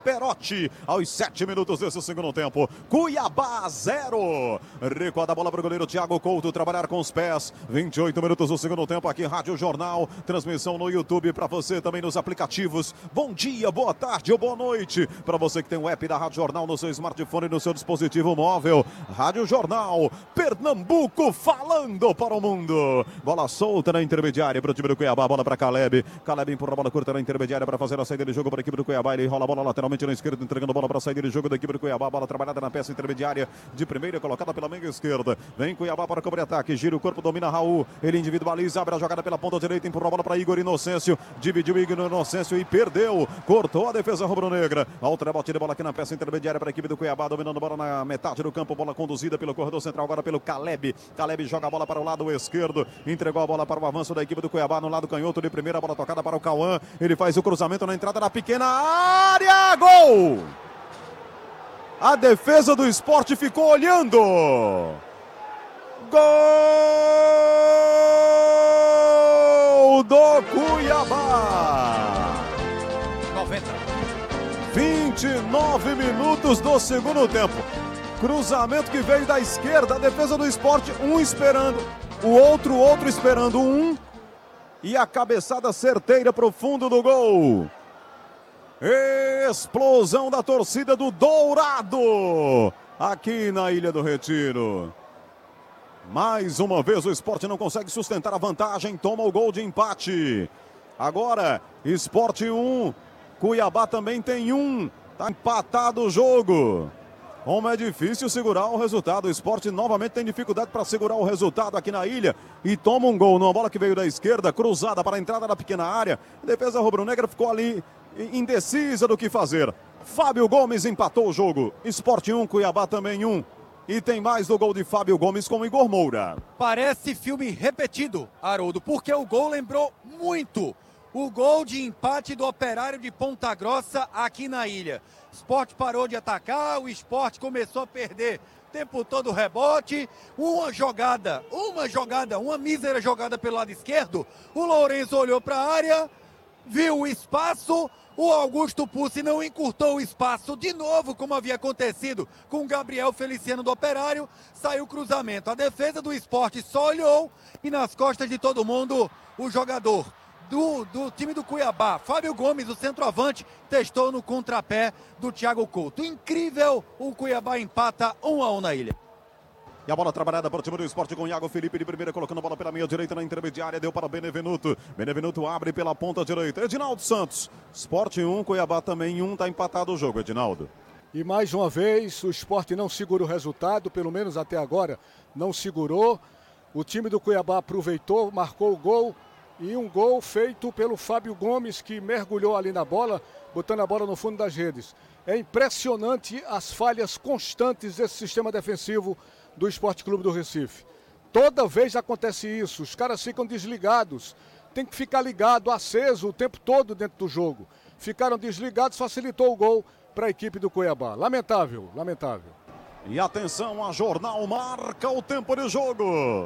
Perotti, aos 7 minutos desse segundo tempo. Cuiabá 0. Recuada a bola para o goleiro Thiago Couto trabalhar com os pés. 28 minutos do segundo tempo aqui, Rádio Jornal. Transmissão no YouTube para você, também nos aplicativos. Bom dia, boa tarde ou boa noite. Para você que tem o app da Rádio Jornal no seu smartphone e no seu dispositivo móvel. Rádio Jornal, Pernambuco falando para o mundo. Bola solta na intermediária para o time do Cuiabá. Bola para Caleb. Caleb empurra a bola curta na intermediária para fazer a saída de jogo para a equipe do Cuiabá. Ele rola a bola lateral na esquerda, entregando a bola para a saída de jogo da equipe do Cuiabá. Bola trabalhada na peça intermediária de primeira, colocada pela meia esquerda. Vem Cuiabá para cobrir ataque, gira o corpo, domina Raul. Ele individualiza, abre a jogada pela ponta direita, empurra a bola para Igor Inocêncio. Dividiu Igor Inocêncio e perdeu. Cortou a defesa rubro-negra. Alto rebote de bola aqui na peça intermediária para a equipe do Cuiabá, dominando a bola na metade do campo. Bola conduzida pelo corredor central, agora pelo Caleb. Caleb joga a bola para o lado esquerdo. Entregou a bola para o avanço da equipe do Cuiabá no lado canhoto de primeira, bola tocada para o Cauã. Ele faz o cruzamento na entrada da pequena área. Gol! A defesa do Sport ficou olhando. Gol do Cuiabá. 29 minutos do segundo tempo. Cruzamento que veio da esquerda. A defesa do Sport, um esperando, o outro esperando um. E a cabeçada certeira para o fundo do gol. Explosão da torcida do Dourado aqui na Ilha do Retiro. Mais uma vez o Sport não consegue sustentar a vantagem, toma o gol de empate. Agora, Sport 1, Cuiabá também tem 1. Tá empatado o jogo. Como é difícil segurar o resultado. O Sport novamente tem dificuldade para segurar o resultado aqui na ilha. E toma um gol numa bola que veio da esquerda, cruzada para a entrada da pequena área. A defesa rubro-negra ficou ali indecisa do que fazer. Fábio Gomes empatou o jogo. Sport 1, Cuiabá também 1. E tem mais do gol de Fábio Gomes com Igor Moura. Parece filme repetido, Haroldo, porque o gol lembrou muito o gol de empate do Operário de Ponta Grossa aqui na ilha. Sport parou de atacar, o Sport começou a perder o tempo todo o rebote. Uma mísera jogada pelo lado esquerdo. O Lourenço olhou para a área, viu o espaço. O Augusto Pucci não encurtou o espaço de novo, como havia acontecido com o Gabriel Feliciano do Operário. Saiu o cruzamento. A defesa do Sport só olhou e nas costas de todo mundo o jogador do time do Cuiabá, Fábio Gomes, o centroavante, testou no contrapé do Thiago Couto. Incrível, o Cuiabá empata 1-1 na ilha. E a bola trabalhada para o time do Sport com Iago Felipe de primeira, colocando a bola pela meia direita na intermediária, deu para Benevenuto. Benevenuto abre pela ponta direita. Edinaldo Santos, Sport 1, Cuiabá também 1, está empatado o jogo, Edinaldo. E mais uma vez o Sport não segura o resultado, pelo menos até agora não segurou. O time do Cuiabá aproveitou, marcou o gol. E um gol feito pelo Fábio Gomes, que mergulhou ali na bola, botando a bola no fundo das redes. É impressionante as falhas constantes desse sistema defensivo do Sport Clube do Recife. Toda vez acontece isso, os caras ficam desligados. Tem que ficar ligado, aceso o tempo todo dentro do jogo. Ficaram desligados, facilitou o gol para a equipe do Cuiabá. Lamentável, lamentável. E atenção, a Jornal marca o tempo de jogo.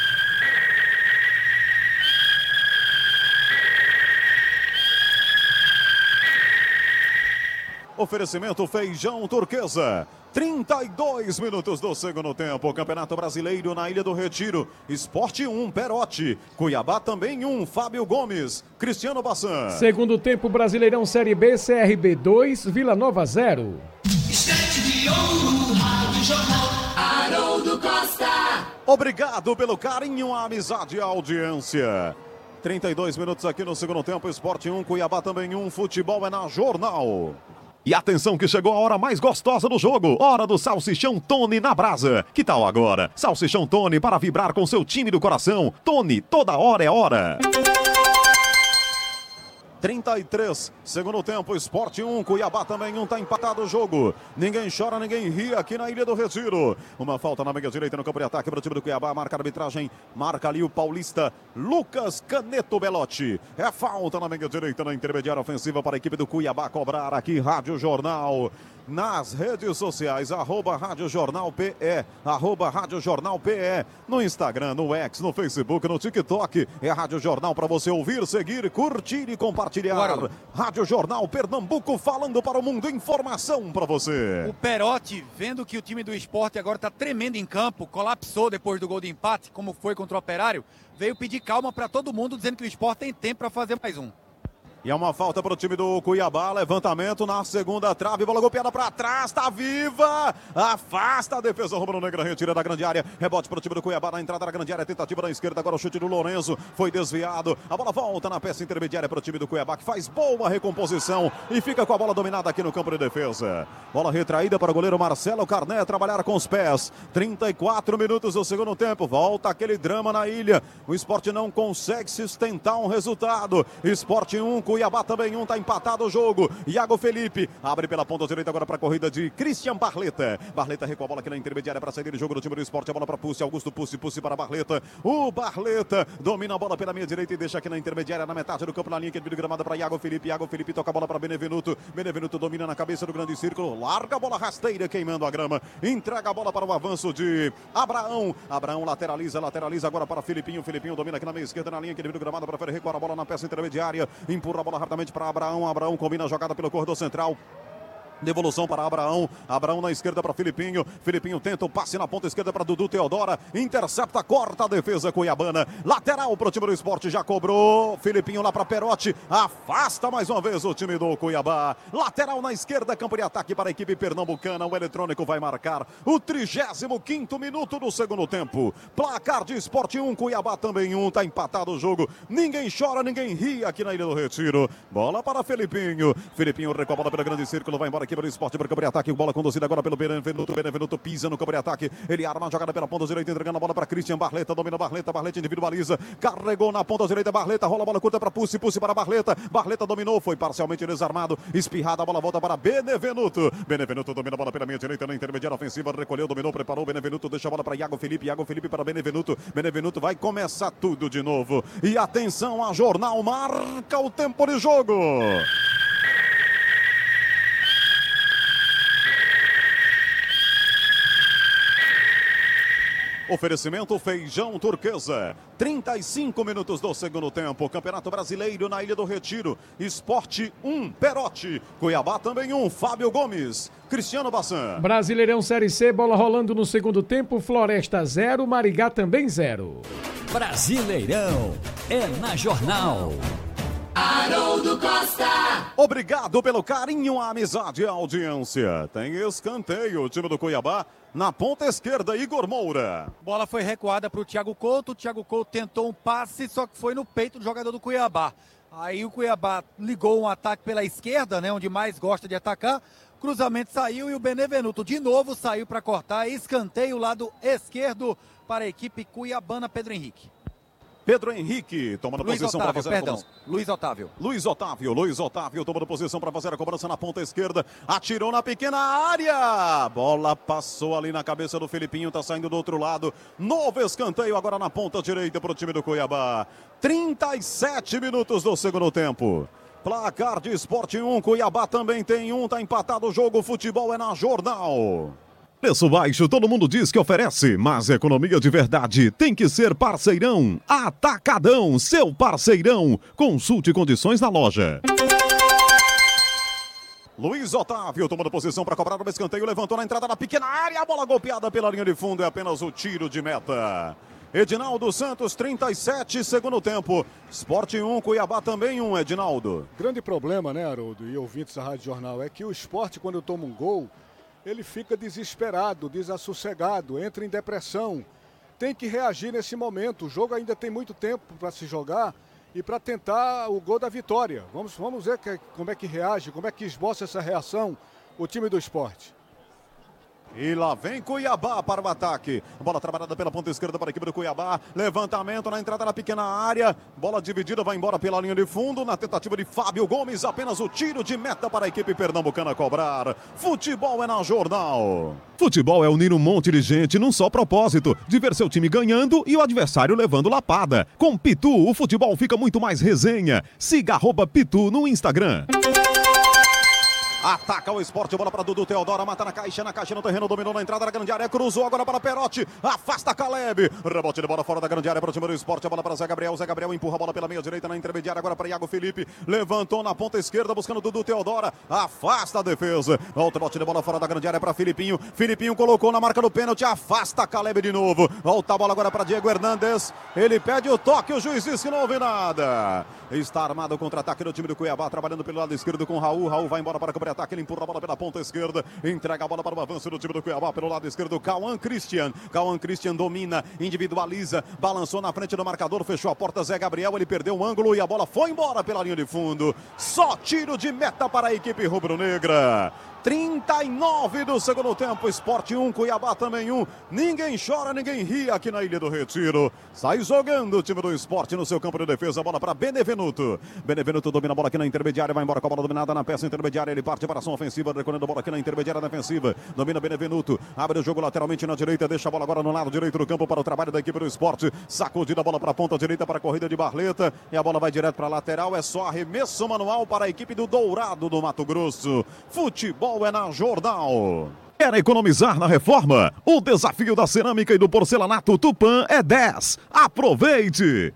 Oferecimento Feijão Turquesa. 32 minutos do segundo tempo. Campeonato Brasileiro na Ilha do Retiro. Sport 1, Perotti. Cuiabá também 1, Fábio Gomes. Cristiano Bassan. Segundo tempo, Brasileirão Série B, CRB 2, Vila Nova 0. Estante de ouro, Rádio Jornal, Haroldo Costa. Obrigado pelo carinho, a amizade e a audiência. 32 minutos aqui no segundo tempo. Sport 1, Cuiabá também 1. Futebol é na Jornal. E atenção que chegou a hora mais gostosa do jogo. Hora do Salsichão Tony na brasa. Que tal agora? Salsichão Tony para vibrar com seu time do coração. Tony, toda hora é hora. 33, segundo tempo, Sport 1, Cuiabá também 1, tá empatado o jogo. Ninguém chora, ninguém ri aqui na Ilha do Retiro. Uma falta na meia direita no campo de ataque para o time do Cuiabá, marca a arbitragem, marca ali o paulista Lucas Caneto Belotti. É falta na meia direita na intermediária ofensiva para a equipe do Cuiabá cobrar aqui, Rádio Jornal. nas redes sociais, @Rádio Jornal PE, @Rádio Jornal PE, no Instagram, no X, no Facebook, no TikTok. É a Rádio Jornal para você ouvir, seguir, curtir e compartilhar. Agora, Rádio Jornal Pernambuco falando para o mundo, informação para você. O Perotti, vendo que o time do Sport agora está tremendo em campo, colapsou depois do gol de empate, como foi contra o Operário, veio pedir calma para todo mundo, dizendo que o Sport tem tempo para fazer mais um. E é uma falta para o time do Cuiabá, levantamento na segunda trave, bola golpeada para trás, tá viva, afasta a defesa rubro-negra, retira da grande área, rebote para o time do Cuiabá na entrada da grande área, tentativa da esquerda, agora o chute do Lourenço, foi desviado, a bola volta na peça intermediária para o time do Cuiabá, que faz boa recomposição e fica com a bola dominada aqui no campo de defesa. Bola retraída para o goleiro Marcelo Carné trabalhar com os pés, 34 minutos do segundo tempo, volta aquele drama na ilha, o Sport não consegue sustentar um resultado, Sport 1, Cuiabá também 1, tá empatado o jogo. Iago Felipe abre pela ponta direita agora para a corrida de Christian Barleta. Barleta recua a bola aqui na intermediária para sair do jogo do time do Sport. A bola para Pussi, Augusto Pussi para Barleta. O Barleta domina a bola pela meia direita e deixa aqui na intermediária, na metade do campo, na linha que ele gramada para Iago Felipe. Iago Felipe toca a bola para Benevenuto. Benevenuto domina na cabeça do grande círculo. Larga a bola rasteira, queimando a grama. Entrega a bola para o avanço de Abraão. Abraão lateraliza agora para Filipinho. Filipinho domina aqui na meia esquerda, na linha que ele gramada para recuar a bola na peça intermediária. Empurra a bola rapidamente para Abraão. Abraão combina a jogada pelo corredor central. Devolução para Abraão. Abraão na esquerda para Filipinho. Filipinho tenta o passe na ponta esquerda para Dudu Teodora. Intercepta, corta a defesa cuiabana. Lateral para o time do Sport. Já cobrou. Filipinho lá para Perotti. Afasta mais uma vez o time do Cuiabá. Lateral na esquerda. Campo de ataque para a equipe pernambucana. O eletrônico vai marcar o 35º minuto do segundo tempo. Placar de Sport 1, Cuiabá também 1. Tá empatado o jogo. Ninguém chora, ninguém ri aqui na Ilha do Retiro. Bola para Filipinho. Filipinho recua a bola pelo grande círculo. Vai embora aqui para o Sport, para o campo de ataque, bola conduzida agora pelo Benevenuto. Benevenuto pisa no campo de ataque, ele arma a jogada pela ponta direita, entregando a bola para Christian Barleta, domina Barleta, Barleta individualiza, carregou na ponta direita, Barleta, rola a bola curta para Pussi, Pussi para Barleta, Barleta dominou, foi parcialmente desarmado, espirrada, a bola volta para Benevenuto, Benevenuto domina a bola pela meia direita, na intermediária ofensiva, recolheu, dominou, preparou, Benevenuto deixa a bola para Iago Felipe, Iago Felipe para Benevenuto, Benevenuto vai começar tudo de novo, e atenção, a Jornal marca o tempo de jogo. Oferecimento Feijão Turquesa. 35 minutos do segundo tempo. Campeonato Brasileiro na Ilha do Retiro. Sport 1, Perotti. Cuiabá também 1, Fábio Gomes. Cristiano Bassan. Brasileirão Série C, bola rolando no segundo tempo. Floresta 0, Marigá também 0. Brasileirão é na Jornal. Haroldo Costa. Obrigado pelo carinho, a amizade e a audiência. Tem escanteio, o time do Cuiabá na ponta esquerda, Igor Moura. Bola foi recuada para o Thiago Couto. O Thiago Couto tentou um passe, só que foi no peito do jogador do Cuiabá. Aí o Cuiabá ligou um ataque pela esquerda, né, onde mais gosta de atacar. Cruzamento saiu e o Benevenuto de novo saiu para cortar. Escanteio lado esquerdo para a equipe cuiabana. Pedro Henrique. Pedro Henrique tomando posição para fazer a cobrança. Luiz Otávio. Luiz Otávio tomando posição para fazer a cobrança na ponta esquerda. Atirou na pequena área. Bola passou ali na cabeça do Filipinho. Tá saindo do outro lado. Novo escanteio agora na ponta direita para o time do Cuiabá. 37 minutos do segundo tempo. Placar de Sport 1, Cuiabá também tem 1. Tá empatado o jogo. Futebol é na Jornal. Preço baixo, todo mundo diz que oferece, mas economia de verdade tem que ser Parceirão. Atacadão, seu parceirão. Consulte condições na loja. Luiz Otávio tomando posição para cobrar o escanteio, levantou na entrada da pequena área, a bola golpeada pela linha de fundo, é apenas o tiro de meta. Edinaldo Santos, 37, segundo tempo. Sport 1, Cuiabá também 1, Edinaldo. Grande problema, né, Haroldo, e ouvintes da Rádio Jornal, é que o Sport, quando toma um gol, ele fica desesperado, desassossegado, entra em depressão. Tem que reagir nesse momento. O jogo ainda tem muito tempo para se jogar e para tentar o gol da vitória. Vamos ver como é que reage, como é que esboça essa reação o time do Sport. E lá vem Cuiabá para o ataque. Bola trabalhada pela ponta esquerda para a equipe do Cuiabá. Levantamento na entrada da pequena área. Bola dividida, vai embora pela linha de fundo. Na tentativa de Fábio Gomes, apenas o tiro de meta para a equipe pernambucana cobrar. Futebol é na Jornal. Futebol é unir um monte de gente num só propósito, de ver seu time ganhando e o adversário levando lapada. Com Pitu, o futebol fica muito mais resenha. Siga @Pitu no Instagram. Ataca o Sport, bola para Dudu Teodoro, mata na caixa no terreno, dominou na entrada da grande área, cruzou agora para Perotti, afasta Caleb, rebote de bola fora da grande área para o time do Sport, a bola para Zé Gabriel empurra a bola pela meia direita na intermediária, agora para Iago Felipe, levantou na ponta esquerda, buscando Dudu Teodoro, afasta a defesa, volta bote de bola fora da grande área para Filipinho colocou na marca do pênalti, afasta Caleb de novo, volta a bola agora para Diego Hernandes, ele pede o toque, o juiz diz que não houve nada, está armado o contra-ataque do time do Cuiabá, trabalhando pelo lado esquerdo com Raul vai embora para cobrir ataque, ele empurra a bola pela ponta esquerda, entrega a bola para o avanço do time do Cuiabá pelo lado esquerdo, Cauã Christian domina, individualiza, balançou na frente do marcador, fechou a porta, Zé Gabriel, ele perdeu o ângulo e a bola foi embora pela linha de fundo, só tiro de meta para a equipe rubro-negra. 39 do segundo tempo, Sport 1, Cuiabá também 1. Ninguém chora, ninguém ri aqui na Ilha do Retiro. Sai jogando o time do Sport no seu campo de defesa. A bola para Benevenuto. Benevenuto domina a bola aqui na intermediária, vai embora com a bola dominada na peça intermediária. Ele parte para a ação ofensiva, recolhendo a bola aqui na intermediária defensiva. Domina Benevenuto, abre o jogo lateralmente na direita, deixa a bola agora no lado direito do campo para o trabalho da equipe do Sport. Sacudida a bola para a ponta direita para a corrida de Barleta. E a bola vai direto para a lateral. É só arremesso manual para a equipe do Dourado do Mato Grosso. Futebol é na Jornal. Quer economizar na reforma? O desafio da cerâmica e do porcelanato Tupã é 10. Aproveite!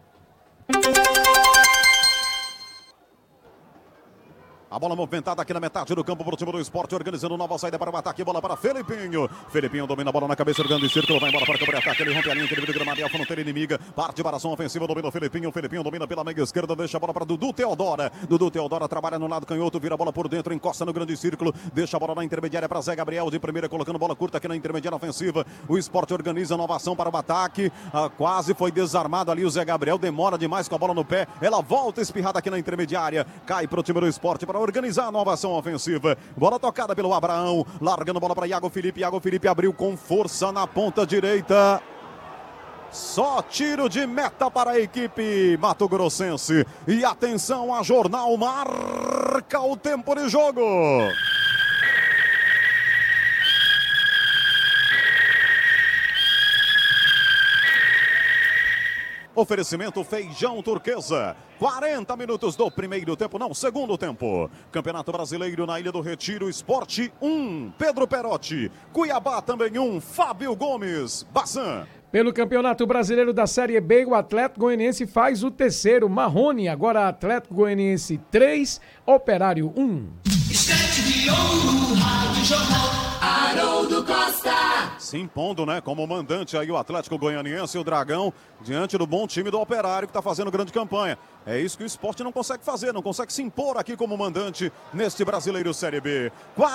A bola movimentada aqui na metade do campo para o time do Sport, organizando nova saída para o ataque, bola para Felipinho. Felipinho domina a bola na cabeça, jogando em círculo, vai embora para cobrir ataque, ele rompe a linha, ele gramado, a fronteira inimiga, parte para a ação ofensiva, domina o Felipinho domina pela meia esquerda, deixa a bola para Dudu Teodoro trabalha no lado canhoto, vira a bola por dentro, encosta no grande círculo, deixa a bola na intermediária para Zé Gabriel, de primeira colocando bola curta aqui na intermediária ofensiva, o Sport organiza a nova ação para o ataque, quase foi desarmado ali o Zé Gabriel, demora demais com a bola no pé, ela volta espirrada aqui na intermediária, cai para o time do Sport para organizar a nova ação ofensiva. Bola tocada pelo Abraão, largando a bola para Iago Felipe abriu com força na ponta direita. Só tiro de meta para a equipe mato-grossense. E atenção, a Jornal marca o tempo de jogo. Oferecimento Feijão Turquesa. 40 minutos do primeiro tempo, não, segundo tempo. Campeonato Brasileiro na Ilha do Retiro, Sport 1, Pedro Perotti. Cuiabá também 1, Fábio Gomes. Bassan. Pelo Campeonato Brasileiro da Série B, o Atlético Goianiense faz o terceiro. Marrone, agora Atlético Goianiense 3, Operário 1. Estante de ouro, Rádio Jornal, Haroldo Costa. Se impondo, né, como mandante aí o Atlético Goianiense e o Dragão, diante do bom time do Operário que está fazendo grande campanha. É isso que o Sport não consegue fazer, não consegue se impor aqui como mandante neste Brasileiro Série B.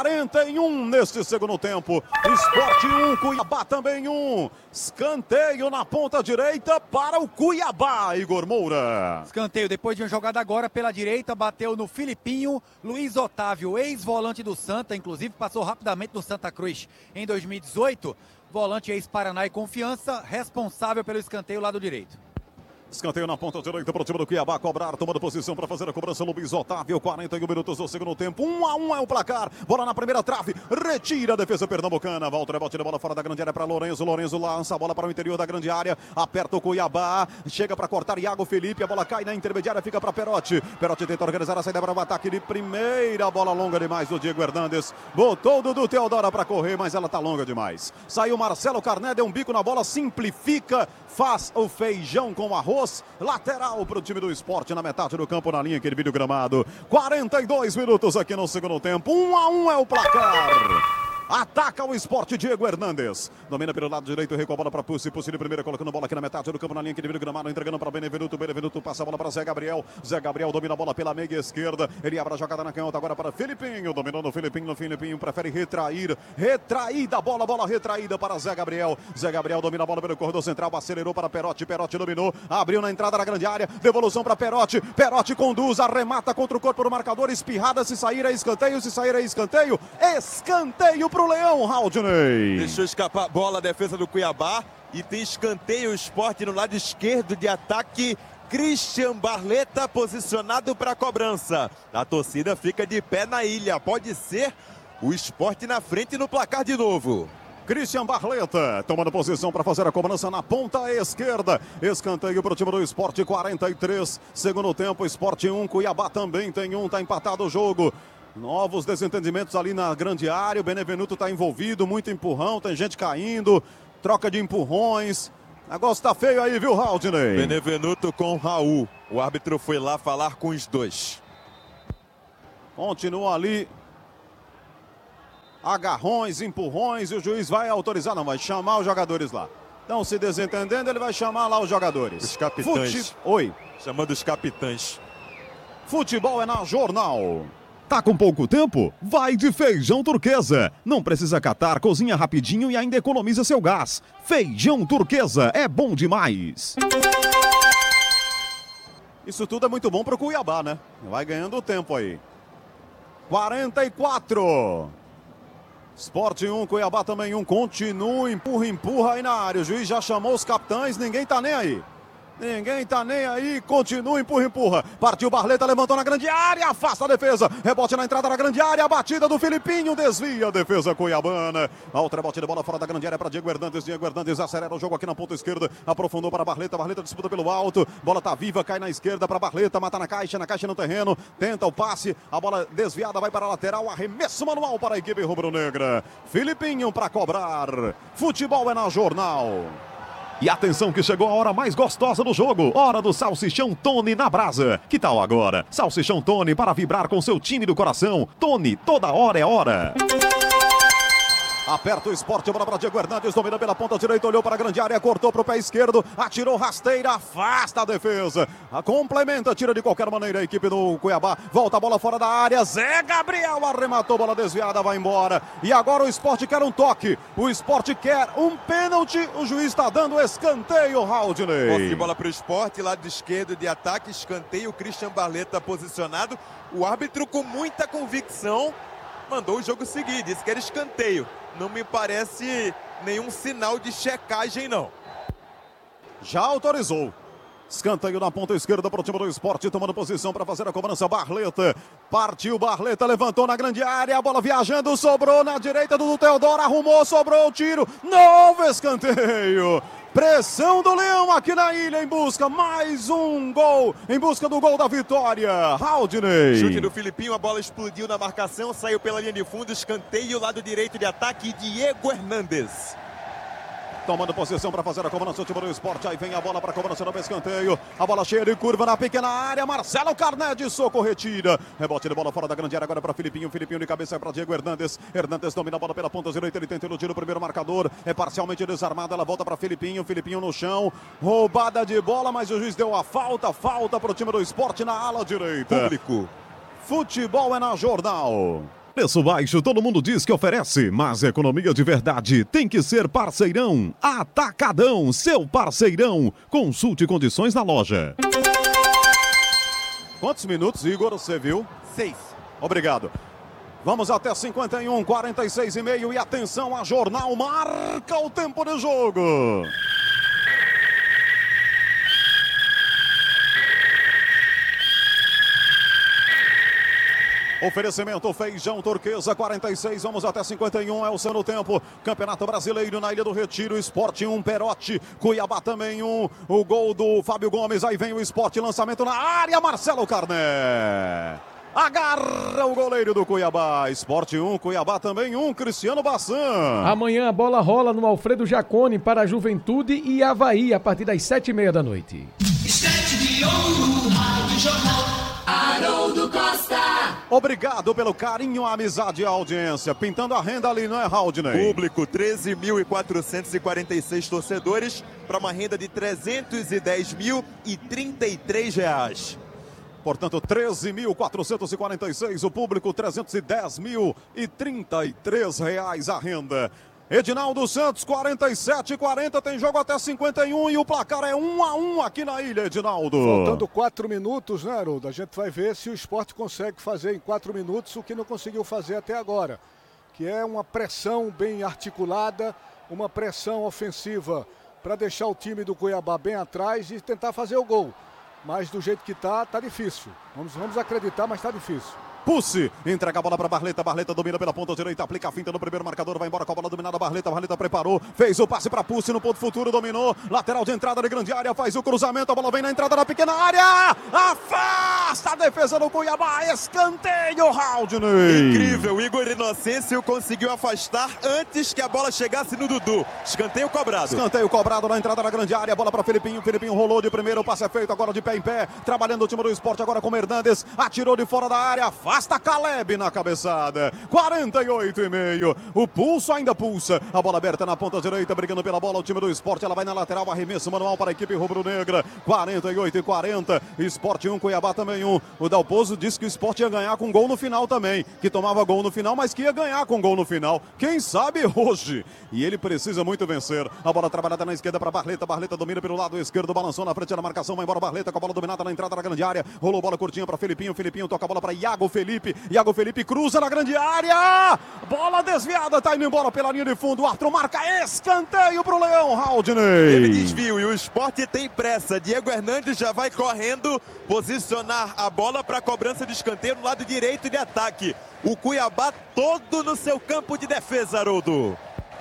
41 neste segundo tempo. Sport 1, Cuiabá também 1. Escanteio na ponta direita para o Cuiabá, Igor Moura. Escanteio depois de uma jogada agora pela direita, bateu no Filipinho. Luiz Otávio, ex-volante do Santa, inclusive passou rapidamente no Santa Cruz em 2018. Volante ex-Paraná e Confiança, responsável pelo escanteio lado direito. Escanteio na ponta direita para o time do Cuiabá cobrar, tomando posição para fazer a cobrança Luiz Otávio, 41 minutos do segundo tempo, 1-1 é o placar, bola na primeira trave, retira a defesa pernambucana, volta, rebote de bola fora da grande área para Lorenzo lança a bola para o interior da grande área, aperta o Cuiabá, chega para cortar Iago Felipe, a bola cai na intermediária, fica para Perotti tenta organizar a saída para o ataque de primeira, bola longa demais do Diego Hernandes, botou o Dudu Teodoro para correr, mas ela tá longa demais, saiu Marcelo Carné, deu um bico na bola, simplifica, faz o feijão com arroz. Lateral para o time do Sport na metade do campo, na linha que ele vira o gramado. 42 minutos aqui no segundo tempo. 1-1 é o placar. Ataca o Sport, Diego Hernandes. Domina pelo lado direito, recua a bola para Pussi de primeira, colocando a bola aqui na metade do campo, na linha que divide o gramado, entregando para Benevenuto. Benevenuto passa a bola para Zé Gabriel. Zé Gabriel domina a bola pela meia esquerda. Ele abre a jogada na canhota agora para Felipinho. Dominou no Felipinho, prefere retrair. Retraída a bola retraída para Zé Gabriel. Zé Gabriel domina a bola pelo corredor central, acelerou para Perotti. Perotti dominou, abriu na entrada da grande área. Devolução para Perotti. Perotti conduz, arremata contra o corpo do marcador. Espirrada, se sair é escanteio, Escanteio pro Leão, Haldney. Deixou escapar a bola a defesa do Cuiabá e tem escanteio o Sport no lado esquerdo de ataque. Christian Barleta posicionado para a cobrança. A torcida fica de pé na ilha. Pode ser o Sport na frente no placar de novo. Christian Barleta tomando posição para fazer a cobrança na ponta esquerda. Escanteio para o time do Sport, 43. Segundo tempo, Sport 1, Cuiabá também tem 1, tá empatado o jogo. Novos desentendimentos ali na grande área. O Benevenuto está envolvido, muito empurrão, tem gente caindo, troca de empurrões. O negócio tá feio aí, viu, Haldney? Benevenuto com Raul. O árbitro foi lá falar com os dois. Continua ali. Agarrões, empurrões, e o juiz vai autorizar, não, vai chamar os jogadores lá. Então, se desentendendo, ele vai chamar lá os jogadores. Os capitães. Oi. Chamando os capitães. Futebol é na Jornal. Tá com pouco tempo? Vai de Feijão Turquesa. Não precisa catar, cozinha rapidinho e ainda economiza seu gás. Feijão Turquesa é bom demais. Isso tudo é muito bom pro Cuiabá, né? Vai ganhando tempo aí. 44. Sport 1, Cuiabá também 1. Continua, empurra aí na área. O juiz já chamou os capitães, ninguém tá nem aí. Ninguém tá nem aí, continua, empurra. Partiu Barleta, levantou na grande área, afasta a defesa. Rebote na entrada da grande área, a batida do Filipinho, desvia a defesa cuiabana. Alto rebote de bola fora da grande área para Diego Hernandes. Diego Hernandes acelera o jogo aqui na ponta esquerda, aprofundou para Barleta. Barleta disputa pelo alto, bola tá viva, cai na esquerda para Barleta, mata na caixa no terreno. Tenta o passe, a bola desviada, vai para a lateral, arremesso manual para a equipe rubro-negra. Filipinho para cobrar. Futebol é na Jornal. E atenção que chegou a hora mais gostosa do jogo. Hora do Salsichão Tony na brasa. Que tal agora? Salsichão Tony para vibrar com seu time do coração. Tony, toda hora é hora. Aperta o Sport, bola para Diego Hernandes, domina pela ponta direita, olhou para a grande área, cortou para o pé esquerdo, atirou rasteira, afasta a defesa. Complementa, tira de qualquer maneira a equipe do Cuiabá. Volta a bola fora da área, Zé Gabriel arrematou, bola desviada, vai embora. E agora o Sport quer um toque, o Sport quer um pênalti, o juiz está dando escanteio, Haldney. Posse de bola para o Sport, lado esquerdo de ataque, escanteio, Christian Barleta posicionado. O árbitro com muita convicção mandou o jogo seguir, disse que era escanteio. Não me parece nenhum sinal de checagem, não. Já autorizou. Escanteio na ponta esquerda para o time do Sport, tomando posição para fazer a cobrança. Barleta, partiu Barleta, levantou na grande área, a bola viajando, sobrou na direita do Teodoro, arrumou, sobrou o tiro. Novo escanteio. Pressão do Leão aqui na ilha em busca mais um gol, em busca do gol da vitória. Haldney. Chute do Filipinho, a bola explodiu na marcação, saiu pela linha de fundo, escanteio, lado direito de ataque, Diego Hernandes. Tomando posição para fazer a cobrança, o time do Sport. Aí vem a bola para a cobrança no escanteio. A bola cheia de curva na pequena área. Marcelo Carné de soco retira. Rebote de bola fora da grande área agora para Filipinho. Filipinho de cabeça para Diego Hernandes. Hernandes domina a bola pela ponta direita. Ele tenta iludir o primeiro marcador. É parcialmente desarmada. Ela volta para Filipinho. Filipinho no chão. Roubada de bola, mas o juiz deu a falta. Falta para o time do Sport na ala direita. Público. Futebol é na Jornal. Preço baixo, todo mundo diz que oferece, mas economia de verdade tem que ser Parceirão. Atacadão, seu parceirão. Consulte condições na loja. Quantos minutos, Igor, você viu? 6. Obrigado. Vamos até 51, 46,5 e atenção, a Jornal marca o tempo de jogo. Oferecimento Feijão Turquesa 46, vamos até 51, é o seu no tempo. Campeonato Brasileiro na Ilha do Retiro, Sport 1, Perotti, Cuiabá também 1. O gol do Fábio Gomes, aí vem o Sport, lançamento na área, Marcelo Carné. Agarra o goleiro do Cuiabá. Sport 1, Cuiabá também 1, Cristiano Bassan. Amanhã a bola rola no Alfredo Jaconi para a Juventude e Avaí a partir das 7h30 da noite. Estante de ouro, Rádio Jornal, Haroldo Costa. Obrigado pelo carinho, a amizade e a audiência. Pintando a renda ali, não é, Haldney? Público, 13.446 torcedores para uma renda de R$310.033. Portanto, 13.446 o público, R$310.033 a renda. Edinaldo Santos, 47-40, tem jogo até 51 e o placar é 1-1 aqui na ilha, Edinaldo. Faltando 4 minutos, né, Haroldo? A gente vai ver se o Sport consegue fazer em 4 minutos o que não conseguiu fazer até agora, que é uma pressão bem articulada, uma pressão ofensiva para deixar o time do Cuiabá bem atrás e tentar fazer o gol. Mas do jeito que tá difícil. Vamos acreditar, mas tá difícil. Pussi entrega a bola para Barleta. Barleta domina pela ponta direita, aplica a finta no primeiro marcador, vai embora com a bola dominada. Barleta preparou, fez o passe para Pussi no ponto futuro, dominou. Lateral de entrada de grande área, faz o cruzamento. A bola vem na entrada da pequena área. Afasta a defesa do Cuiabá. Escanteio, Haldney. Incrível, Igor Inocêncio conseguiu afastar antes que a bola chegasse no Dudu. Escanteio cobrado. Escanteio cobrado na entrada da grande área. Bola para Felipinho. Felipinho rolou de primeiro, o passe é feito agora de pé em pé. Trabalhando o time do Sport agora com Hernandes. Atirou de fora da área. Afasta Caleb na cabeçada. 48,5. O pulso ainda pulsa. A bola aberta na ponta direita, brigando pela bola. O time do Sport, ela vai na lateral. Arremesso manual para a equipe rubro-negra. 48,40. Sport 1, Cuiabá também 1. O Dalpozo disse que o Sport ia ganhar com gol no final também. Que tomava gol no final, mas que ia ganhar com gol no final. Quem sabe hoje. E ele precisa muito vencer. A bola trabalhada na esquerda para Barleta. Barleta domina pelo lado esquerdo. Balançou na frente da marcação. Vai embora Barleta com a bola dominada na entrada da grande área. Rolou bola curtinha para Felipinho. Felipinho toca a bola para Iago Felipe. Iago Felipe cruza na grande área. Bola desviada. Tá indo embora pela linha de fundo. O Arthur marca escanteio pro Leão. Haldney. Ele desvio e o Sport tem pressa. Diego Hernandes já vai correndo posicionar a bola para a cobrança de escanteio no lado direito de ataque. O Cuiabá todo no seu campo de defesa, Haroldo.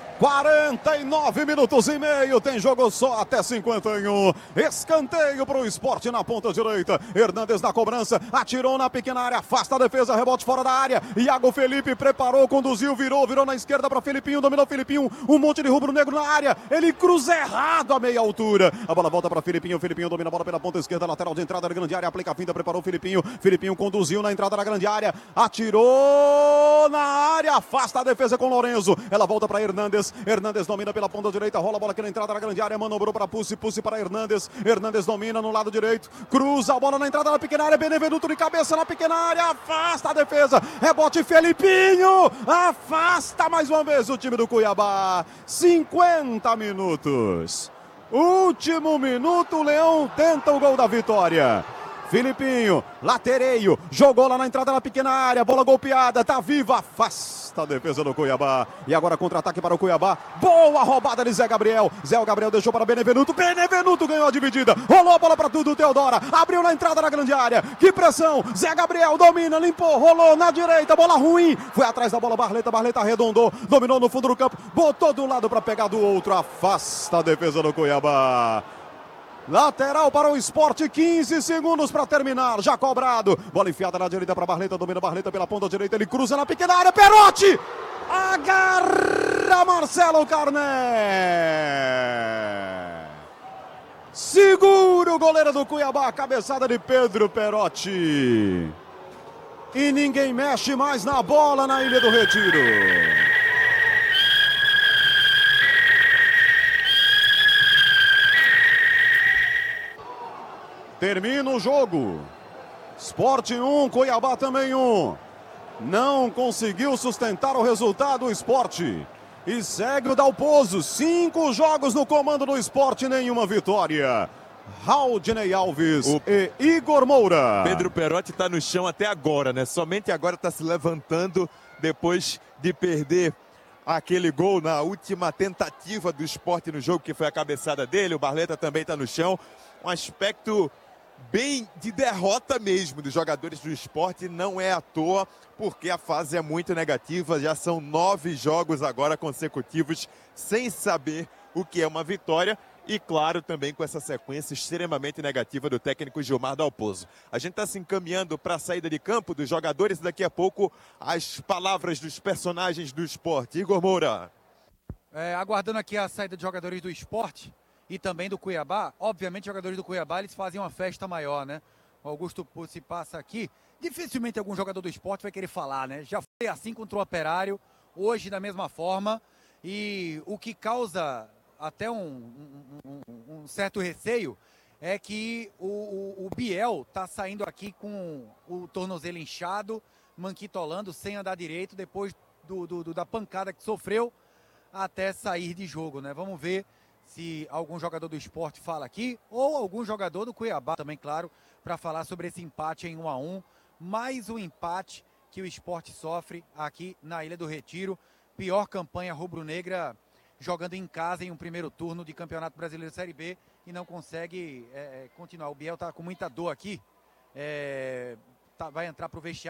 49 minutos e meio, tem jogo só até 51. Escanteio para o Sport na ponta direita. Hernandes na cobrança, atirou na pequena área, afasta a defesa, rebote fora da área. Iago Felipe preparou, conduziu, virou na esquerda para Felipinho, dominou Felipinho, um monte de rubro-negro na área. Ele cruza errado a meia altura. A bola volta para Felipinho, Felipinho domina a bola pela ponta esquerda, lateral de entrada da grande área, aplica a finta, preparou Felipinho. Felipinho conduziu na entrada da grande área, atirou na área, afasta a defesa com Lorenzo. Ela volta para Hernandes. Hernandes domina pela ponta direita, rola a bola aqui na entrada da grande área, manobrou para Pussi, Pussi para Hernandes. Hernandes domina no lado direito, cruza a bola na entrada da pequena área, Benevenuto de cabeça na pequena área, afasta a defesa, rebote Felipinho, afasta mais uma vez o time do Cuiabá. 50 minutos. Último minuto, o Leão tenta o gol da vitória. Filipinho, latereio, jogou lá na entrada da pequena área, bola golpeada, tá viva, afasta a defesa do Cuiabá. E agora contra-ataque para o Cuiabá, boa roubada de Zé Gabriel. Zé Gabriel deixou para Benevenuto, Benevenuto ganhou a dividida, rolou a bola para tudo, Teodora, abriu na entrada da grande área, que pressão, Zé Gabriel domina, limpou, rolou na direita, bola ruim, foi atrás da bola Barleta, Barleta arredondou, dominou no fundo do campo, botou do lado para pegar do outro, afasta a defesa do Cuiabá. Lateral para o Sport, 15 segundos para terminar, já cobrado. Bola enfiada na direita para Barleta, domina Barleta pela ponta direita, ele cruza na pequena área, Perotti! Agarra Marcelo Carné! Segura o goleiro do Cuiabá, cabeçada de Pedro Perotti. E ninguém mexe mais na bola na Ilha do Retiro. Termina o jogo. Sport 1, Cuiabá também 1. Não conseguiu sustentar o resultado o Sport. E segue o Dalpozo. 5 jogos no comando do Sport, nenhuma vitória. Haldney Alves e Igor Moura. Pedro Perotti está no chão até agora, né? Somente agora está se levantando depois de perder aquele gol na última tentativa do Sport no jogo, que foi a cabeçada dele. O Barleta também está no chão. Um aspecto bem de derrota mesmo dos jogadores do Sport, não é à toa, porque a fase é muito negativa, já são 9 jogos agora consecutivos sem saber o que é uma vitória e claro também com essa sequência extremamente negativa do técnico Gilmar Dalpozo. A gente está se encaminhando para a saída de campo dos jogadores e daqui a pouco as palavras dos personagens do Sport. Igor Moura. Aguardando aqui a saída de jogadores do Sport e também do Cuiabá, obviamente os jogadores do Cuiabá eles fazem uma festa maior, né? O Augusto Pussi passa aqui, dificilmente algum jogador do Sport vai querer falar, né? Já foi assim contra o Operário, hoje da mesma forma, e o que causa até um certo receio é que o Biel tá saindo aqui com o tornozelo inchado, manquitolando, sem andar direito, depois da pancada que sofreu até sair de jogo, né? Vamos ver se algum jogador do Sport fala aqui, ou algum jogador do Cuiabá também, claro, para falar sobre esse empate em 1-1. Mais um empate que o Sport sofre aqui na Ilha do Retiro. Pior campanha rubro-negra jogando em casa em um primeiro turno de Campeonato Brasileiro Série B e não consegue continuar. O Biel está com muita dor aqui, vai entrar para o vestiário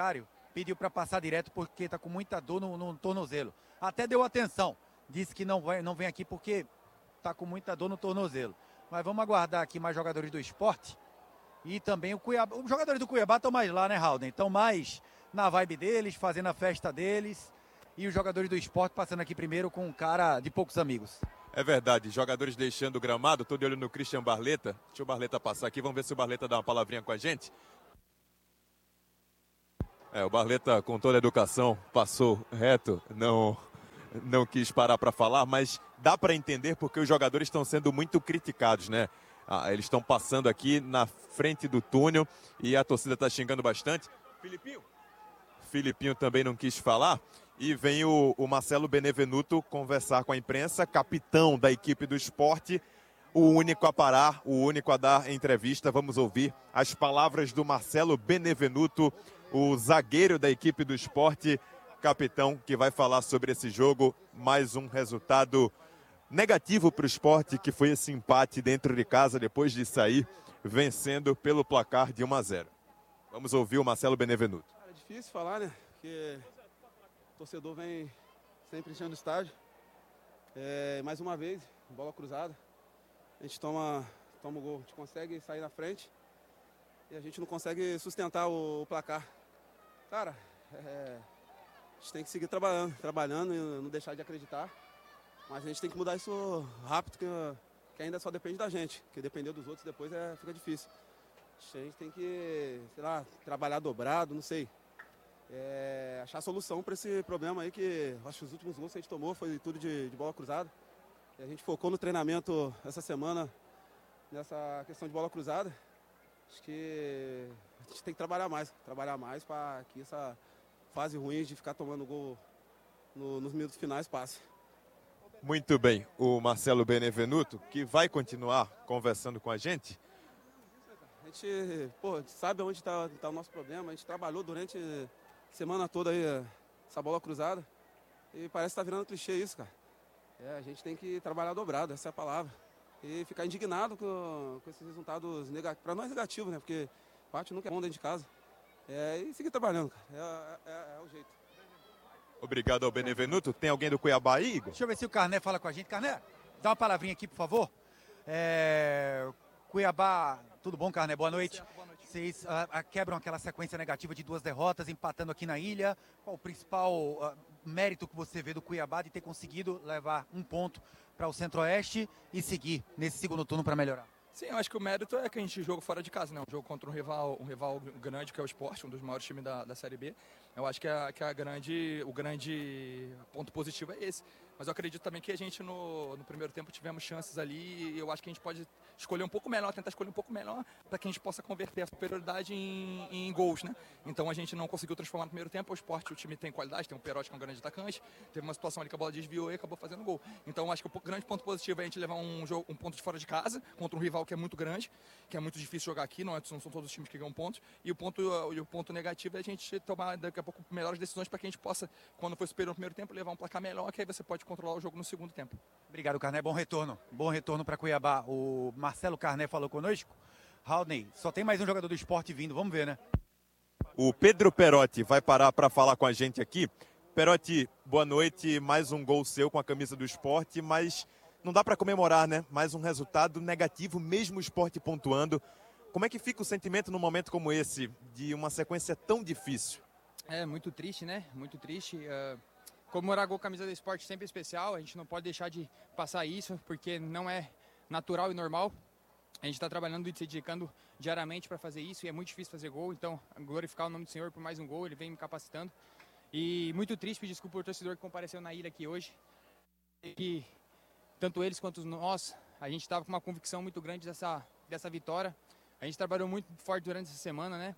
pediu para passar direto porque está com muita dor no tornozelo. Até deu atenção, disse que não vem aqui porque está com muita dor no tornozelo. Mas vamos aguardar aqui mais jogadores do Sport e também o Cuiabá. Os jogadores do Cuiabá estão mais lá, né, Raul? Estão mais na vibe deles, fazendo a festa deles. E os jogadores do Sport passando aqui primeiro com um cara de poucos amigos. É verdade, jogadores deixando o gramado, tô de olho no Christian Barleta. Deixa o Barleta passar aqui, vamos ver se o Barleta dá uma palavrinha com a gente. O Barleta, com toda a educação, passou reto, não quis parar para falar, mas dá para entender porque os jogadores estão sendo muito criticados, né? Eles estão passando aqui na frente do túnel e a torcida está xingando bastante. Filipinho também não quis falar. E vem o Marcelo Benevenuto conversar com a imprensa, capitão da equipe do Sport, o único a parar, o único a dar entrevista. Vamos ouvir as palavras do Marcelo Benevenuto, o zagueiro da equipe do Sport, capitão, que vai falar sobre esse jogo. Mais um resultado negativo para o Sport, que foi esse empate dentro de casa, depois de sair vencendo pelo placar de 1-0. Vamos ouvir o Marcelo Benevenuto. É difícil falar, né? Porque o torcedor vem sempre enchendo o estádio. Mais uma vez, bola cruzada. A gente toma o gol, a gente consegue sair na frente e a gente não consegue sustentar o placar. Cara, a gente tem que seguir trabalhando e não deixar de acreditar. Mas a gente tem que mudar isso rápido, que ainda só depende da gente. Porque depender dos outros depois fica difícil. A gente tem que, sei lá, trabalhar dobrado, não sei. Achar solução para esse problema aí, que acho que os últimos gols que a gente tomou foi tudo de bola cruzada. E a gente focou no treinamento essa semana nessa questão de bola cruzada. Acho que a gente tem que trabalhar mais para que essa fase ruim de ficar tomando gol nos minutos finais passe. Muito bem, o Marcelo Benevenuto, que vai continuar conversando com a gente. A gente sabe onde está o nosso problema, a gente trabalhou durante a semana toda aí essa bola cruzada e parece que está virando clichê isso, cara. A gente tem que trabalhar dobrado, essa é a palavra. E ficar indignado com esses resultados negativos, para nós negativos, né? Porque empate nunca é bom dentro de casa. E seguir trabalhando, cara, é o jeito. Obrigado ao Benevenuto. Tem alguém do Cuiabá aí, Igor? Deixa eu ver se o Carné fala com a gente. Carné, dá uma palavrinha aqui, por favor. Cuiabá, tudo bom, Carné? Boa noite. Boa noite. Vocês quebram aquela sequência negativa de 2 derrotas, empatando aqui na ilha. Qual o principal mérito que você vê do Cuiabá de ter conseguido levar um ponto para o Centro-Oeste e seguir nesse segundo turno para melhorar? Sim, eu acho que o mérito é que a gente jogou fora de casa, né? Um jogo contra um rival grande, que é o Sport, um dos maiores times da Série B. Eu acho que o grande ponto positivo é esse. Mas eu acredito também que a gente no primeiro tempo tivemos chances ali e eu acho que a gente pode escolher um pouco melhor, tentar escolher um pouco melhor para que a gente possa converter a superioridade em gols, né? Então a gente não conseguiu transformar no primeiro tempo. O Sport, o time tem qualidade, tem um Perotti que é um grande atacante, teve uma situação ali que a bola desviou e acabou fazendo gol. Então eu acho que o grande ponto positivo é a gente levar um ponto de fora de casa contra um rival que é muito grande, que é muito difícil jogar aqui, não são todos os times que ganham pontos. E o ponto negativo é a gente tomar daqui a pouco melhores decisões para que a gente possa, quando for superior no primeiro tempo, levar um placar melhor, que aí você pode controlar o jogo no segundo tempo. Obrigado, Carné. Bom retorno para Cuiabá. O Marcelo Carné falou conosco. Raulney, só tem mais um jogador do Sport vindo, vamos ver, né? O Pedro Perotti vai parar para falar com a gente aqui. Perotti, boa noite. Mais um gol seu com a camisa do Sport, mas não dá para comemorar, né? Mais um resultado negativo, mesmo o Sport pontuando. Como é que fica o sentimento num momento como esse, de uma sequência tão difícil? É muito triste, né? Muito triste. Comemorar gol com a camisa do Sport sempre é especial. A gente não pode deixar de passar isso, porque não é natural e normal. A gente está trabalhando e se dedicando diariamente para fazer isso e é muito difícil fazer gol. Então, glorificar o nome do Senhor por mais um gol, ele vem me capacitando. E muito triste, pedir desculpa por torcedor que compareceu na ilha aqui hoje. E tanto eles quanto nós, a gente estava com uma convicção muito grande dessa vitória. A gente trabalhou muito forte durante essa semana, né?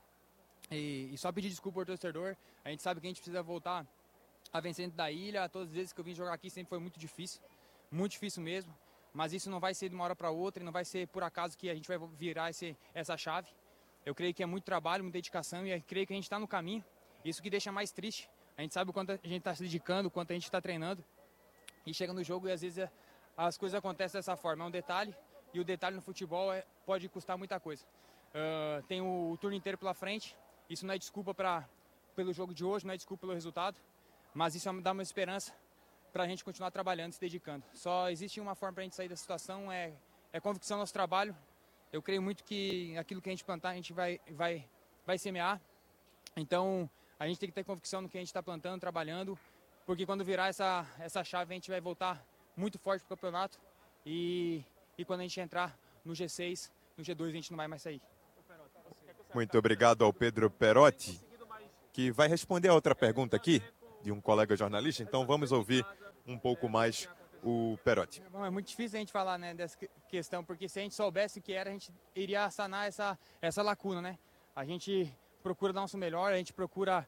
E só pedir desculpa por torcedor. A gente sabe que a gente precisa voltar a vencer dentro da ilha. Todas as vezes que eu vim jogar aqui sempre foi muito difícil mesmo. Mas isso não vai ser de uma hora para outra e não vai ser por acaso que a gente vai virar essa chave. Eu creio que é muito trabalho, muita dedicação e eu creio que a gente está no caminho. Isso que deixa mais triste. A gente sabe o quanto a gente está se dedicando, o quanto a gente está treinando. E chega no jogo e às vezes as coisas acontecem dessa forma. É um detalhe e o detalhe no futebol pode custar muita coisa. Tem o turno inteiro pela frente. Isso não é desculpa para pelo jogo de hoje, não é desculpa pelo resultado, mas isso dá uma esperança para a gente continuar trabalhando e se dedicando. Só existe uma forma para a gente sair da situação, é convicção no nosso trabalho. Eu creio muito que aquilo que a gente plantar, a gente vai semear. Então, a gente tem que ter convicção no que a gente está plantando, trabalhando, porque quando virar essa chave, a gente vai voltar muito forte para o campeonato e quando a gente entrar no G6, no G2, a gente não vai mais sair. Muito obrigado ao Pedro Perotti, que vai responder a outra pergunta aqui, de um colega jornalista. Então, vamos ouvir um pouco mais o Perotti. Bom, é muito difícil a gente falar, né, dessa questão, porque se a gente soubesse o que era, a gente iria sanar essa lacuna, né? A gente procura dar o nosso melhor, a gente procura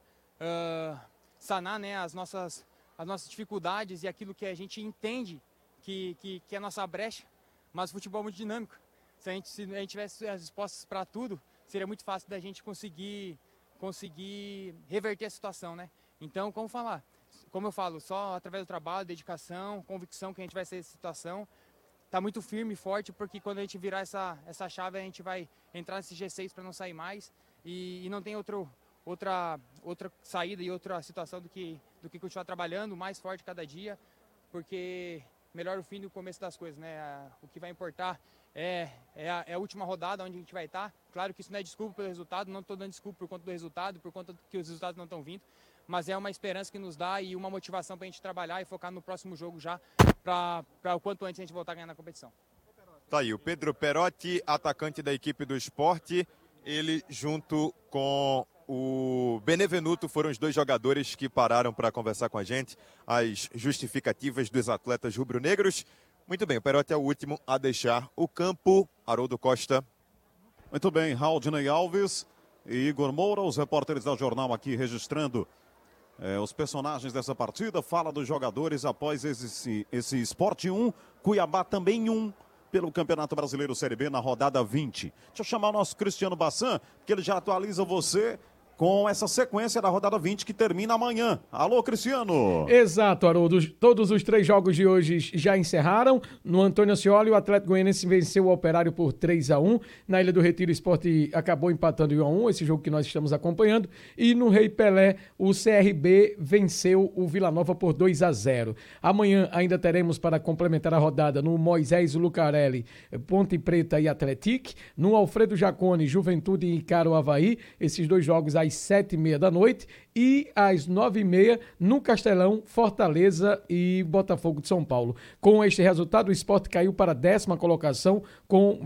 sanar, né, as nossas dificuldades e aquilo que a gente entende que é a nossa brecha, mas o futebol é muito dinâmico. Se a gente tivesse as respostas para tudo, seria muito fácil da gente conseguir reverter a situação, né? Então, como eu falo, só através do trabalho, dedicação, convicção que a gente vai sair dessa situação, tá muito firme e forte, porque quando a gente virar essa chave, a gente vai entrar nesse G6 para não sair mais e não tem outra saída e outra situação do que continuar trabalhando mais forte cada dia, porque melhor o fim do começo das coisas, né? O que vai importar é a última rodada onde a gente vai estar. Claro que isso não é desculpa pelo resultado, não estou dando desculpa por conta do resultado, por conta que os resultados não estão vindo, mas é uma esperança que nos dá e uma motivação para a gente trabalhar e focar no próximo jogo já, para o quanto antes a gente voltar a ganhar na competição. Tá aí o Pedro Perotti, atacante da equipe do Sport. Ele, junto com o Benevenuto, foram os dois jogadores que pararam para conversar com a gente, as justificativas dos atletas rubro-negros. Muito bem, o Perotti é o último a deixar o campo. Haroldo Costa. Muito bem, Raudinei Alves e Igor Moura, os repórteres da Jornal aqui registrando os personagens dessa partida. Fala dos jogadores após esse Sport 1, Cuiabá também 1. Pelo Campeonato Brasileiro Série B na rodada 20. Deixa eu chamar o nosso Cristiano Bassan, que ele já atualiza você com essa sequência da rodada 20 que termina amanhã. Alô, Cristiano! Exato, Haroldo. Todos os 3 jogos de hoje já encerraram. No Antônio Ascioli, o Atlético Goianiense venceu o Operário por 3-1. Na Ilha do Retiro, o Sport acabou empatando em 1-1, esse jogo que nós estamos acompanhando. E no Rei Pelé, o CRB venceu o Vila Nova por 2-0. Amanhã ainda teremos para complementar a rodada no Moisés Lucarelli, Ponte Preta e Atlético. No Alfredo Jaconi, Juventude e Caro Avaí. Esses 2 jogos às 7h30 da noite e às 9h30 no Castelão, Fortaleza e Botafogo de São Paulo. Com este resultado, o Sport caiu para a 10ª colocação com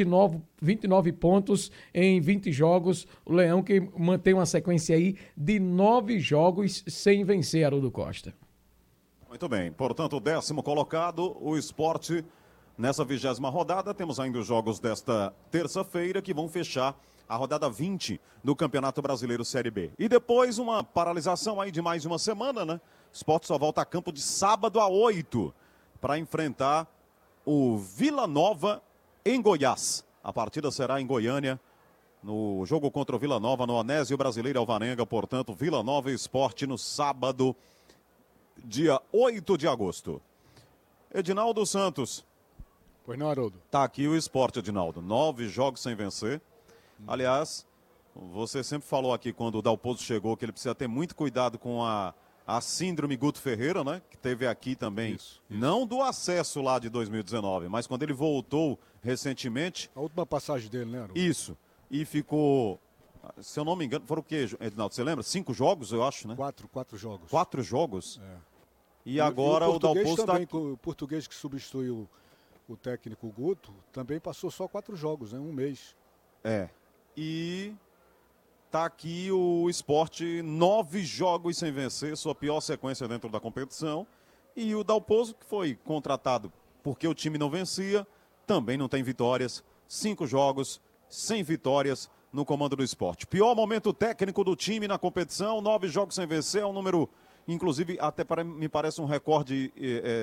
29 pontos em 20 jogos. O Leão que mantém uma sequência aí de 9 jogos sem vencer, Haroldo Costa. Muito bem, portanto, o 10º colocado, o Sport nessa 20ª rodada. Temos ainda os jogos desta terça-feira que vão fechar a rodada 20 do Campeonato Brasileiro Série B. E depois uma paralisação aí de mais uma semana, né? O Sport só volta a campo de sábado a 8 para enfrentar o Vila Nova em Goiás. A partida será em Goiânia, no jogo contra o Vila Nova, no Onésio Brasileiro Alvarenga. Portanto, Vila Nova e Sport no sábado, dia 8 de agosto. Edinaldo Santos. Pois não, Haroldo? Tá aqui o Sport, Edinaldo. 9 jogos sem vencer. Aliás, você sempre falou aqui quando o Dalpozo chegou que ele precisa ter muito cuidado com a síndrome Guto Ferreira, né? Que teve aqui também, isso. Não do acesso lá de 2019, mas quando ele voltou recentemente. A última passagem dele, né, Haroldo? Isso. E ficou, se eu não me engano, foram o quê, Edinaldo? Você lembra? 5 jogos, eu acho, né? 4 jogos. 4 jogos? É. E agora o Dalpozo também, o português que substituiu o técnico Guto, também passou só 4 jogos, né? Um mês. É. E tá aqui o Sport, 9 jogos sem vencer, sua pior sequência dentro da competição. E o Dalpozo, que foi contratado porque o time não vencia, também não tem vitórias. 5 jogos sem vitórias no comando do Sport. Pior momento técnico do time na competição, 9 jogos sem vencer, é um número, inclusive, até me parece um recorde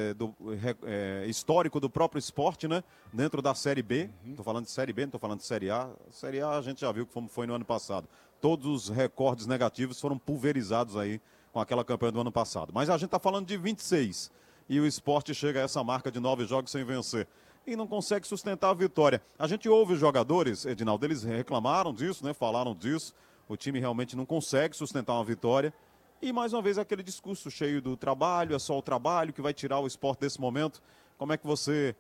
histórico do próprio Sport, né? Dentro da Série B. Estou falando de Série B, não estou falando de Série A. Série A a gente já viu como foi no ano passado. Todos os recordes negativos foram pulverizados aí com aquela campanha do ano passado. Mas a gente está falando de 26. E o Sport chega a essa marca de 9 jogos sem vencer. E não consegue sustentar a vitória. A gente ouve os jogadores, Edinaldo, eles reclamaram disso, né? Falaram disso. o time realmente não consegue sustentar uma vitória. E mais uma vez aquele discurso cheio do trabalho, é só o trabalho que vai tirar o esporte desse momento. Como é que você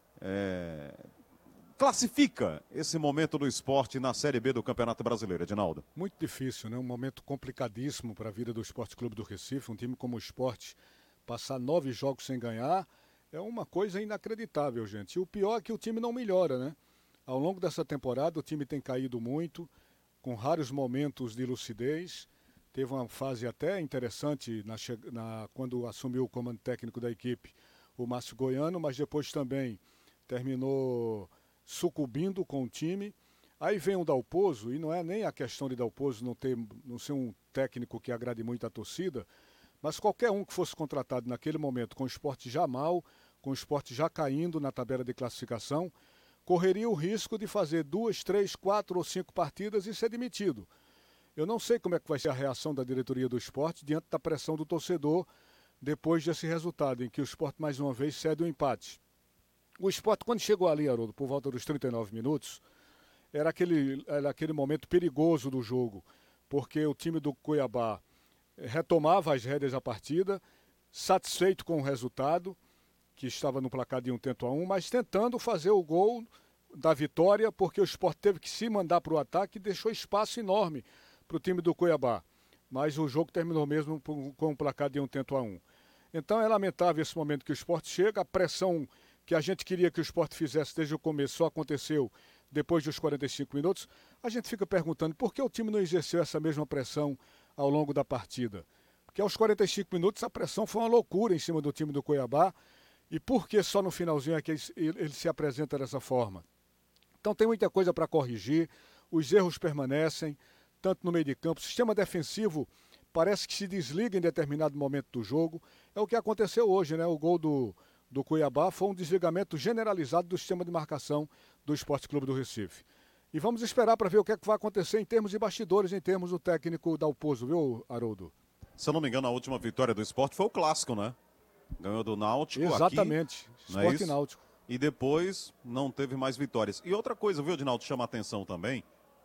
classifica esse momento do esporte na Série B do Campeonato Brasileiro, Edinaldo? Muito difícil, né? Um momento complicadíssimo para a vida do Esporte Clube do Recife. Um time como o Sport passar 9 jogos sem ganhar é uma coisa inacreditável, gente. E o pior é que o time não melhora, né? Ao longo dessa temporada o time tem caído muito, com raros momentos de lucidez. Teve uma fase até interessante quando assumiu o comando técnico da equipe o Márcio Goiano, mas depois também terminou sucumbindo com o time. Aí vem o Dalpozo, e não é nem a questão de Dalpozo não ser um técnico que agrade muito a torcida, mas qualquer um que fosse contratado naquele momento com o Sport já mal, com o Sport já caindo na tabela de classificação, correria o risco de fazer 2, 3, 4 ou 5 partidas e ser demitido. Eu não sei como é que vai ser a reação da diretoria do Sport diante da pressão do torcedor depois desse resultado, em que o Sport mais uma vez cede o empate. O Sport, quando chegou ali, Haroldo, por volta dos 39 minutos, era aquele momento perigoso do jogo, porque o time do Cuiabá retomava as rédeas da partida, satisfeito com o resultado, que estava no placar de 1-1, mas tentando fazer o gol da vitória, porque o Sport teve que se mandar para o ataque e deixou espaço enorme para o time do Cuiabá. Mas o jogo terminou mesmo com o placar de 1-1. Então é lamentável esse momento que o Sport chega, a pressão que a gente queria que o Sport fizesse desde o começo só aconteceu depois dos 45 minutos. A gente fica perguntando por que o time não exerceu essa mesma pressão ao longo da partida. Porque aos 45 minutos a pressão foi uma loucura em cima do time do Cuiabá. E por que só no finalzinho é que ele se apresenta dessa forma? Então tem muita coisa para corrigir, os erros permanecem, tanto no meio de campo. O sistema defensivo parece que se desliga em determinado momento do jogo. É o que aconteceu hoje, né? O gol do Cuiabá foi um desligamento generalizado do sistema de marcação do Esporte Clube do Recife. E vamos esperar para ver o que é que vai acontecer em termos de bastidores, em termos do técnico Dalpozo, viu, Haroldo? Se eu não me engano, a última vitória do Sport foi o clássico, né? Ganhou do Náutico. Exatamente, aqui, Sport e Náutico. E depois não teve mais vitórias. E outra coisa, viu, Edinaldo, chama a atenção também,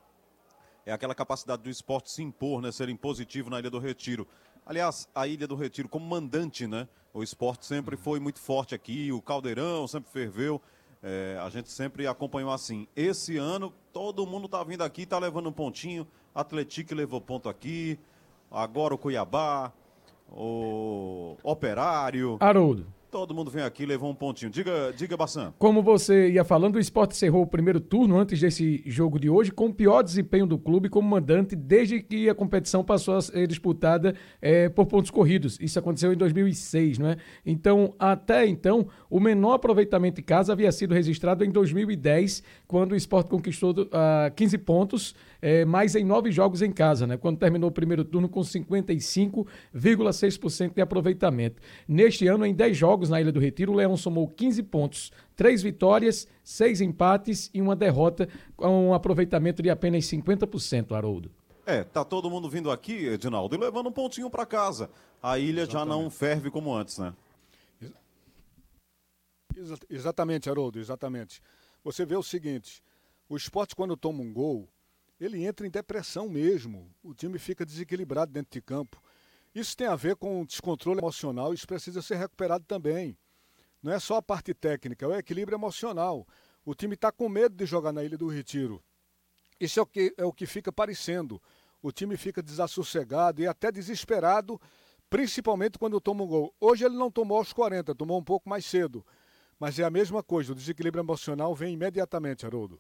é aquela capacidade do Sport se impor, né? Ser impositivo na Ilha do Retiro. Aliás, a Ilha do Retiro como mandante, né? O Sport sempre foi muito forte aqui, o Caldeirão sempre ferveu. A gente sempre acompanhou assim. Esse ano, todo mundo tá vindo aqui, tá levando um pontinho. Atlético levou ponto aqui. Agora o Cuiabá, o Operário. Haroldo. Todo mundo vem aqui e levou um pontinho. Diga, Bassan. Como você ia falando, o Sport encerrou o primeiro turno antes desse jogo de hoje com o pior desempenho do clube como mandante desde que a competição passou a ser disputada por pontos corridos. Isso aconteceu em 2006, não é? Então, até então, o menor aproveitamento em casa havia sido registrado em 2010, quando o Sport conquistou 15 pontos, mais em 9 jogos em casa, né? Quando terminou o primeiro turno com 55,6% de aproveitamento. Neste ano, em 10 jogos na Ilha do Retiro, o Leão somou 15 pontos, 3 vitórias, 6 empates e uma derrota com um aproveitamento de apenas 50%, Haroldo. Tá todo mundo vindo aqui, Edinaldo, e levando um pontinho para casa. A ilha já não ferve como antes, né? Exatamente, Haroldo, exatamente. Você vê o seguinte, o Sport quando toma um gol, ele entra em depressão mesmo. O time fica desequilibrado dentro de campo. Isso tem a ver com o descontrole emocional, isso precisa ser recuperado também. Não é só a parte técnica, é o equilíbrio emocional. O time está com medo de jogar na Ilha do Retiro. Isso é o que fica parecendo. O time fica desassossegado e até desesperado, principalmente quando toma um gol. Hoje ele não tomou aos 40, tomou um pouco mais cedo. Mas é a mesma coisa, o desequilíbrio emocional vem imediatamente, Haroldo.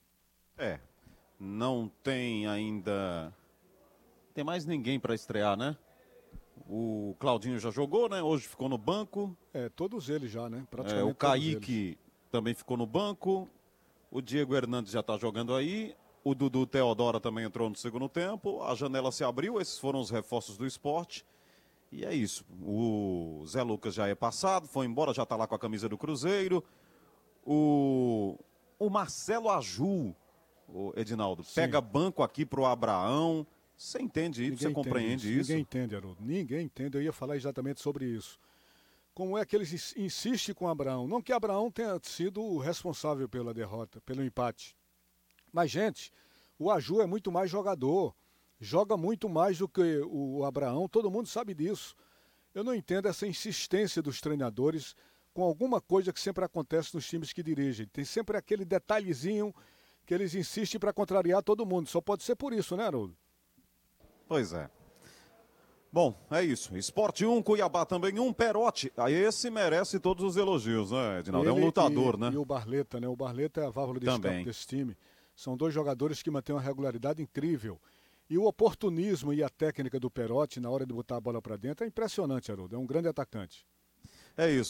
Não tem ainda... Tem mais ninguém para estrear, né? O Claudinho já jogou, né? Hoje ficou no banco. Todos eles já, né? Praticamente o Kaique também ficou no banco. O Diego Hernandes já está jogando aí. O Dudu Teodora também entrou no segundo tempo. A janela se abriu. Esses foram os reforços do Sport. E é isso. O Zé Lucas já é passado. Foi embora, já está lá com a camisa do Cruzeiro. O Marcelo Aju, o Edinaldo, pega banco aqui pro Abraão. Você entende isso? Você compreende isso? Ninguém entende, Haroldo. Ninguém entende. Eu ia falar exatamente sobre isso. Como é que eles insistem com o Abraão? Não que Abraão tenha sido o responsável pela derrota, pelo empate. Mas, gente, o Aju é muito mais jogador. joga muito mais do que o Abraão, todo mundo sabe disso. Eu não entendo essa insistência dos treinadores com alguma coisa que sempre acontece nos times que dirigem. Tem sempre aquele detalhezinho que eles insistem para contrariar todo mundo. Só pode ser por isso, né, Haroldo? Pois é. Bom, é isso. Sport 1, Cuiabá também 1, Perotti. Esse merece todos os elogios, né, Edinaldo? É um lutador, né? E o Barleta, né? O Barleta é a válvula de escape desse time. São dois jogadores que mantêm uma regularidade incrível. E o oportunismo e a técnica do Perotti na hora de botar a bola para dentro é impressionante, Haroldo. É um grande atacante. É isso.